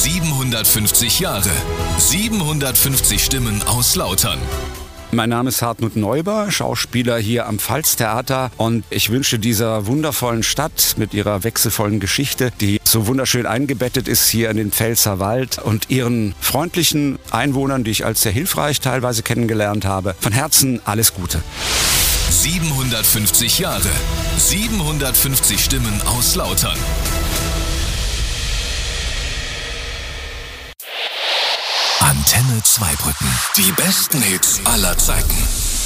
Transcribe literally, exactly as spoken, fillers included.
siebenhundertfünfzig Jahre, siebenhundertfünfzig Stimmen aus Lautern. Mein Name ist Hartmut Neuber, Schauspieler hier am Pfalztheater, und ich wünsche dieser wundervollen Stadt mit ihrer wechselvollen Geschichte, die so wunderschön eingebettet ist hier in den Pfälzerwald, und ihren freundlichen Einwohnern, die ich als sehr hilfreich teilweise kennengelernt habe, von Herzen alles Gute. siebenhundertfünfzig Jahre, siebenhundertfünfzig Stimmen aus Lautern. Antenne Zweibrücken. Die besten Hits aller Zeiten.